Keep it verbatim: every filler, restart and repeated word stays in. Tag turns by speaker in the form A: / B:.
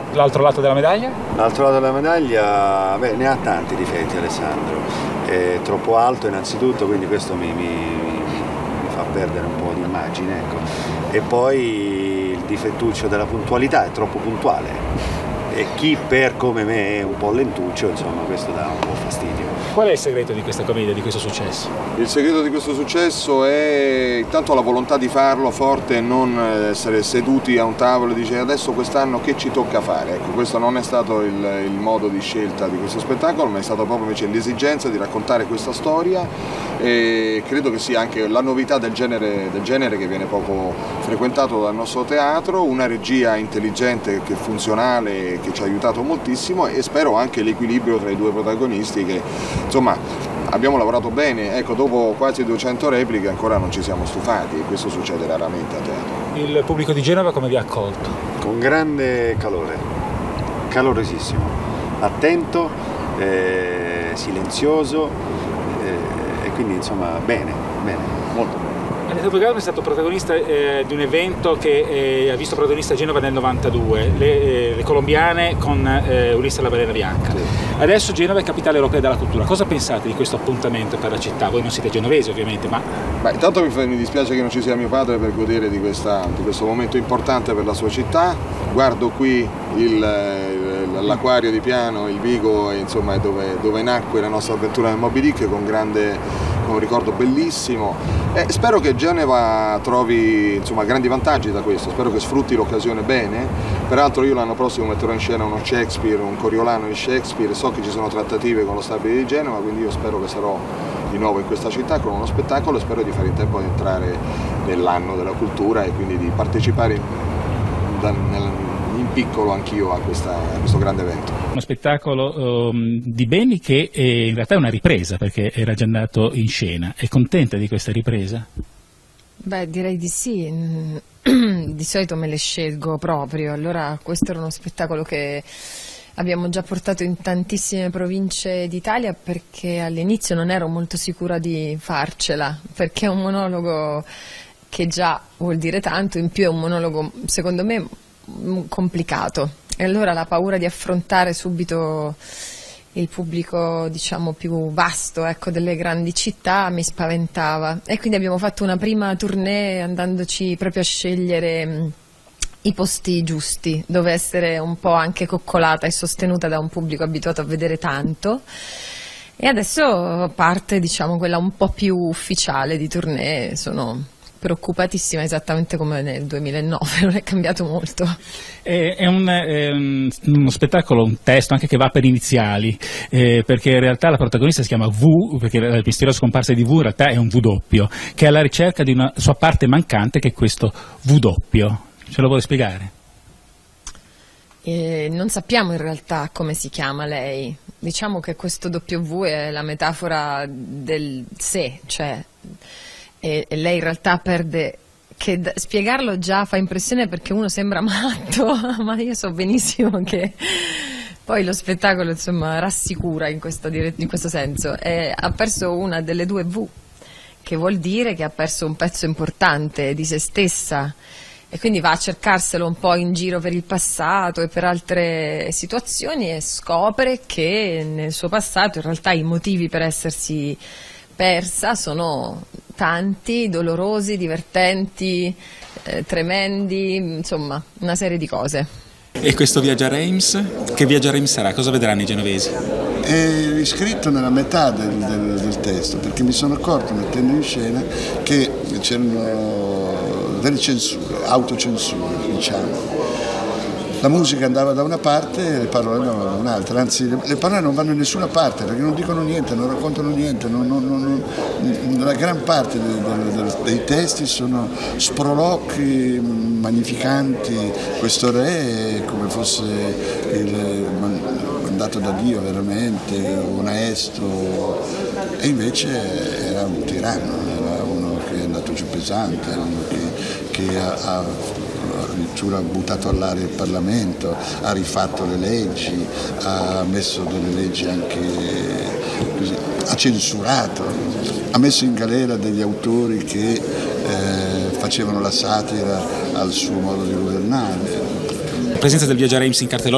A: l'altro lato della medaglia?
B: L'altro lato della medaglia, beh, ne ha tanti difetti Alessandro, è troppo alto innanzitutto, quindi questo mi, mi, mi fa perdere un po' di immagine, ecco. E poi il difettuccio della puntualità, è troppo puntuale. E chi per come me è un po' lentuccio, insomma, questo dà un po' fastidio.
A: Qual è il segreto di questa commedia, di questo successo?
C: Il segreto di questo successo è intanto la volontà di farlo forte e non essere seduti a un tavolo e dire adesso quest'anno che ci tocca fare. Ecco, questo non è stato il, il modo di scelta di questo spettacolo, ma è stata proprio invece l'esigenza di raccontare questa storia, e credo che sia anche la novità del genere, del genere che viene poco frequentato dal nostro teatro, una regia intelligente, che funzionale, che ci ha aiutato moltissimo, e spero anche l'equilibrio tra i due protagonisti che insomma abbiamo lavorato bene. Ecco, dopo quasi duecento repliche ancora non ci siamo stufati, e questo succede raramente a teatro.
A: Il pubblico di Genova come vi ha accolto?
B: Con grande calore, calorosissimo, attento, eh, silenzioso, eh, e quindi insomma bene, bene, molto bene.
A: Annetta Burgaro è stato protagonista eh, di un evento che eh, ha visto protagonista a Genova nel novantadue, le, eh, le colombiane con eh, Ulisse la balena bianca.
B: Sì.
A: Adesso Genova è capitale europea della cultura. Cosa pensate di questo appuntamento per la città? Voi non siete genovesi ovviamente, ma...
C: Beh, intanto mi, mi dispiace che non ci sia mio padre per godere di, questa, di questo momento importante per la sua città. Guardo qui il, l'acquario di Piano, il Vigo, insomma, è dove, dove nacque la nostra avventura nel Moby Dick, con grande... un ricordo bellissimo, e spero che Genova trovi insomma grandi vantaggi da questo, spero che sfrutti l'occasione bene. Peraltro io l'anno prossimo metterò in scena uno Shakespeare, un Coriolano di Shakespeare, so che ci sono trattative con lo stabile di Genova, quindi io spero che sarò di nuovo in questa città con uno spettacolo, e spero di fare in tempo ad entrare nell'anno della cultura e quindi di partecipare in, in, in piccolo anch'io a, questa, a questo grande evento.
A: Uno spettacolo um, di Beni che è, in realtà è una ripresa, perché era già andato in scena. È contenta di questa ripresa?
D: Beh, direi di sì. Di solito me le scelgo proprio, allora questo era uno spettacolo che abbiamo già portato in tantissime province d'Italia, perché all'inizio non ero molto sicura di farcela, perché è un monologo che già vuol dire tanto, in più è un monologo secondo me complicato, e allora la paura di affrontare subito il pubblico, diciamo, più vasto, ecco, delle grandi città mi spaventava, e quindi abbiamo fatto una prima tournée andandoci proprio a scegliere mh, i posti giusti dove essere un po' anche coccolata e sostenuta da un pubblico abituato a vedere tanto. E adesso parte, diciamo, quella un po' più ufficiale di tournée. Sono preoccupatissima, esattamente come nel duemilanove, non è cambiato molto.
A: È, è, un, è uno spettacolo, un testo anche che va per iniziali, eh, perché in realtà la protagonista si chiama V, perché la misteriosa comparsa di V in realtà è un V doppio, che è alla ricerca di una sua parte mancante, che è questo V doppio. Ce lo vuole spiegare?
D: E non sappiamo in realtà come si chiama lei. Diciamo che questo W è la metafora del sé, cioè... E, e lei in realtà perde, che da, spiegarlo già fa impressione perché uno sembra matto, ma io so benissimo che poi lo spettacolo insomma rassicura in questo, in questo senso. E ha perso una delle due V, che vuol dire che ha perso un pezzo importante di se stessa, e quindi va a cercarselo un po' in giro per il passato e per altre situazioni, e scopre che nel suo passato in realtà i motivi per essersi persa sono tanti, dolorosi, divertenti, eh, tremendi, insomma una serie di cose.
A: E questo Viaggio a Reims? Che Viaggio a Reims sarà? Cosa vedranno i genovesi?
E: È iscritto nella metà del, del, del testo, perché mi sono accorto mettendo in scena che c'erano delle censure, autocensure, diciamo. La musica andava da una parte e le parole andavano da un'altra, anzi le, le parole non vanno in nessuna parte perché non dicono niente, non raccontano niente, non, non, non, la gran parte dei, dei, dei testi sono sproloqui magnificanti. Questo re è come fosse il mandato da Dio veramente, onesto, e invece era un tiranno, era uno che è andato giù pesante, era uno che, che ha, ha addirittura buttato all'aria il Parlamento, ha rifatto le leggi, ha messo delle leggi anche così, ha censurato, ha messo in galera degli autori che eh, facevano la satira al suo modo di governare.
A: La presenza del Viaggio a Reims in cartellone